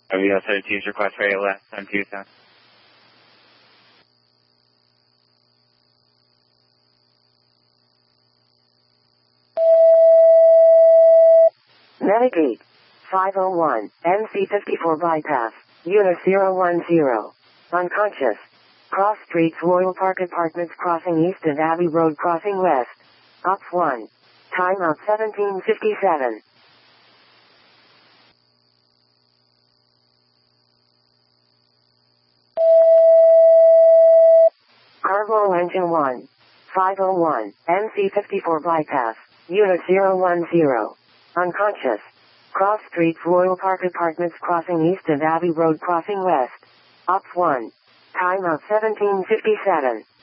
OVO 32's request for ALS on Tucson. Navigate 501 MC54 bypass, unit 010. Unconscious. Cross streets Royal Park Apartments crossing east and Abbey Road crossing west. Op 1. Timeout 1757. Cargo engine 1. 501 MC54 bypass, unit 010. Unconscious. Cross streets Royal Park Apartments crossing east and Abbey Road crossing west. Op 1. Timeout 1757.